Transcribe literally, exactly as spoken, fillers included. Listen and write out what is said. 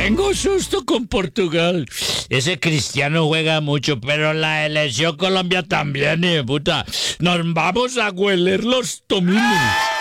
tengo susto con Portugal. Ese Cristiano juega mucho, pero la elección Colombia también, y puta. Nos vamos a hueler los tomines.